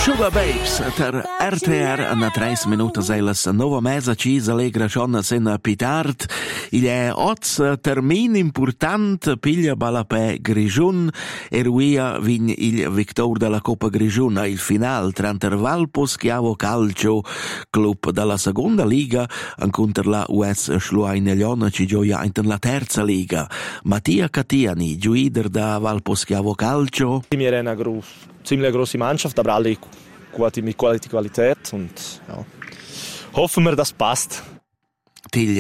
Sugar Babes ter RTR a 3 minutas eilas nova mesa ci s'alegra schon sen pitard. Il è oz termin important piglia balapè Grigiun e ruia vin il victor della Coppa Grigiun il final tra Valpos Chiavo Calcio club della seconda liga incontro la US Schluaina Liona ci gioia in la terza liga. Mattia Cattiani, giuider da Valpos Chiavo Calcio. Mi era una ziemlich große Mannschaft, aber alle mit Qualität und ja, hoffen wir, das passt.